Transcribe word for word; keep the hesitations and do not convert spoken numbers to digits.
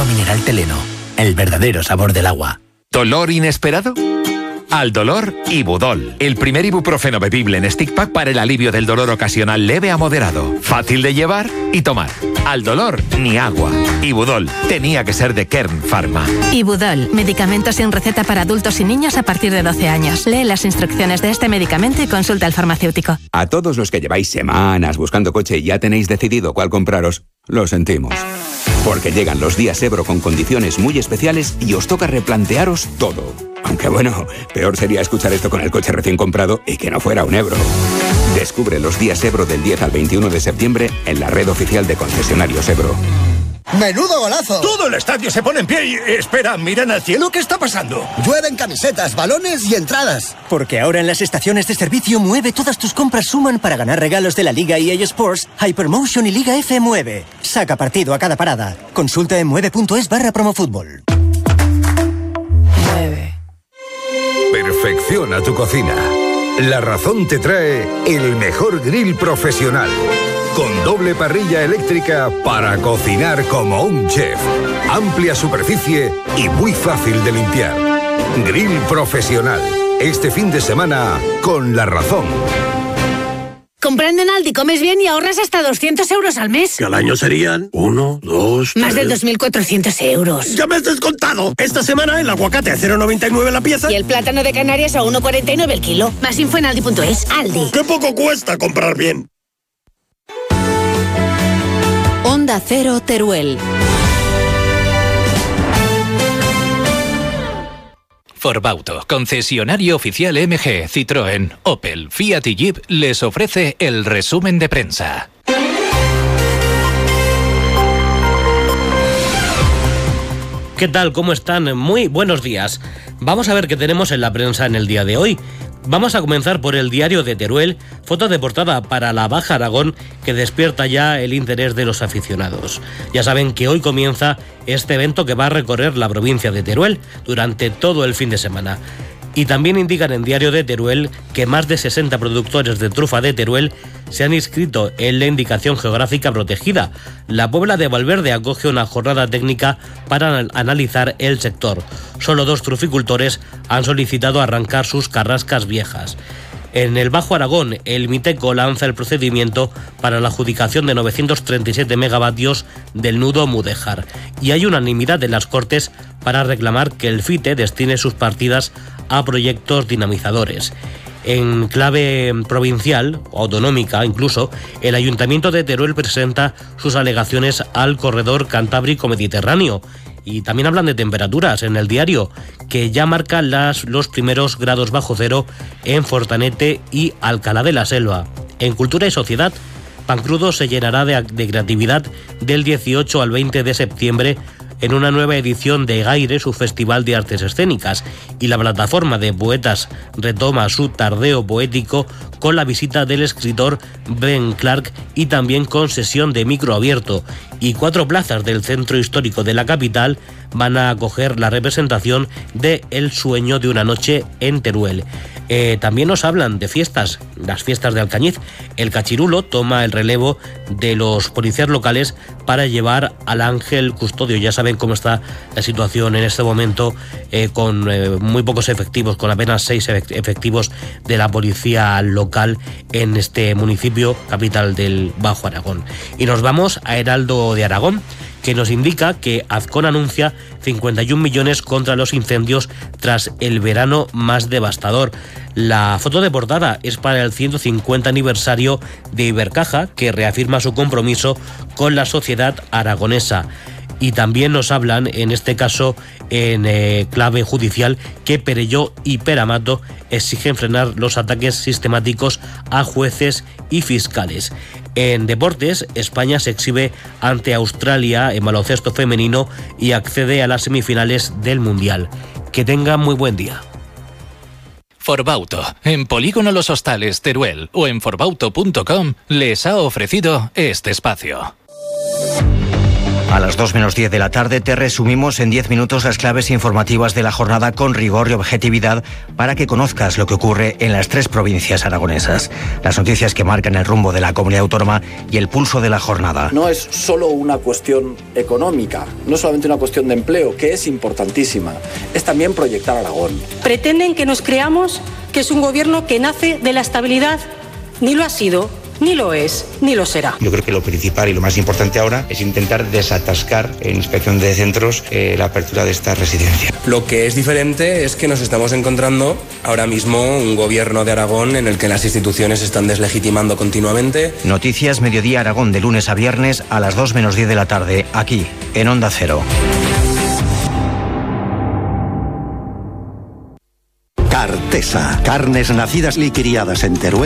Agua mineral Teleno, el verdadero sabor del agua. ¿Dolor inesperado? Al dolor, Ibudol, el primer ibuprofeno bebible en stick pack para el alivio del dolor ocasional leve a moderado. Fácil de llevar y tomar. Al dolor, ni agua. Ibudol, tenía que ser de Kern Pharma. Ibudol, medicamento sin receta para adultos y niños a partir de doce años. Lee las instrucciones de este medicamento y consulta al farmacéutico. A todos los que lleváis semanas buscando coche y ya tenéis decidido cuál compraros, lo sentimos. Porque llegan los días Ebro con condiciones muy especiales y os toca replantearos todo. Aunque bueno, peor sería escuchar esto con el coche recién comprado y que no fuera un Ebro. Descubre los días Ebro del diez al veintiuno de septiembre en la red oficial de concesionarios Ebro. ¡Menudo golazo! Todo el estadio se pone en pie y... Espera, miran al cielo, ¿qué está pasando? Llueven camisetas, balones y entradas. Porque ahora en las estaciones de servicio Mueve todas tus compras suman para ganar regalos de la Liga E A Sports, Hypermotion y Liga F Mueve. Saca partido a cada parada. Consulta en mueve.es barra promofútbol. Mueve. Perfecciona tu cocina. La Razón te trae el mejor grill profesional. Con doble parrilla eléctrica para cocinar como un chef. Amplia superficie y muy fácil de limpiar. Grill profesional. Este fin de semana con La Razón. Comprando en Aldi comes bien y ahorras hasta doscientos euros al mes. Que al año serían uno, dos, Más de dos mil cuatrocientos euros. ¡Ya me has descontado! Esta semana el aguacate a cero coma noventa y nueve la pieza. Y el plátano de Canarias a uno coma cuarenta y nueve el kilo. Más info en aldi punto es. Aldi. ¡Qué poco cuesta comprar bien! Onda Cero Teruel. Forbauto, concesionario oficial M G, Citroën, Opel, Fiat y Jeep, les ofrece el resumen de prensa. ¿Qué tal? ¿Cómo están? Muy buenos días. Vamos a ver qué tenemos en la prensa en el día de hoy. Vamos a comenzar por el diario de Teruel, foto de portada para la Baja Aragón que despierta ya el interés de los aficionados. Ya saben que hoy comienza este evento que va a recorrer la provincia de Teruel durante todo el fin de semana. Y también indican en Diario de Teruel que más de sesenta productores de trufa de Teruel se han inscrito en la indicación geográfica protegida. La Puebla de Valverde acoge una jornada técnica para analizar el sector. Solo dos truficultores han solicitado arrancar sus carrascas viejas. En el Bajo Aragón, el Miteco lanza el procedimiento para la adjudicación de novecientos treinta y siete megavatios del nudo Mudéjar. Y hay unanimidad en las Cortes para reclamar que el FITE destine sus partidas a proyectos dinamizadores. En clave provincial, o autonómica incluso, el Ayuntamiento de Teruel presenta sus alegaciones al corredor Cantábrico-Mediterráneo. Y también hablan de temperaturas en el diario, que ya marcan las, los primeros grados bajo cero en Fortanete y Alcalá de la Selva. En Cultura y Sociedad, Pancrudo se llenará de, de creatividad del dieciocho al veinte de septiembre en una nueva edición de Gaire, su festival de artes escénicas, y la plataforma de poetas retoma su tardeo poético con la visita del escritor Ben Clark y también con sesión de micro abierto. Y cuatro plazas del centro histórico de la capital van a acoger la representación de El sueño de una noche en Teruel. Eh, también nos hablan de fiestas, las fiestas de Alcañiz. El Cachirulo toma el relevo de los policías locales para llevar al ángel custodio. Ya saben cómo está la situación en este momento, eh, con eh, muy pocos efectivos, con apenas seis efectivos de la policía local en este municipio capital del Bajo Aragón. Y nos vamos a Heraldo de Aragón, que nos indica que Azcón anuncia cincuenta y un millones contra los incendios tras el verano más devastador. La foto de portada es para el ciento cincuenta aniversario de Ibercaja, que reafirma su compromiso con la sociedad aragonesa. Y también nos hablan, en este caso en eh, clave judicial, que Perelló y Peramato exigen frenar los ataques sistemáticos a jueces y fiscales. En deportes, España se exhibe ante Australia en baloncesto femenino y accede a las semifinales del Mundial. Que tengan muy buen día. Forbauto, en Polígono Los Hostales, Teruel o en forbauto punto com les ha ofrecido este espacio. A las dos menos diez de la tarde te resumimos en diez minutos las claves informativas de la jornada con rigor y objetividad para que conozcas lo que ocurre en las tres provincias aragonesas. Las noticias que marcan el rumbo de la comunidad autónoma y el pulso de la jornada. No es solo una cuestión económica, no es solamente una cuestión de empleo, que es importantísima, es también proyectar Aragón. Pretenden que nos creamos que es un gobierno que nace de la estabilidad. Ni lo ha sido, ni lo es, ni lo será. Yo creo que lo principal y lo más importante ahora es intentar desatascar en inspección de centros eh, la apertura de esta residencia. Lo que es diferente es que nos estamos encontrando ahora mismo un gobierno de Aragón en el que las instituciones se están deslegitimando continuamente. Noticias Mediodía Aragón de lunes a viernes a las dos menos diez de la tarde, aquí, en Onda Cero. Cartesa, carnes nacidas y criadas en Teruel.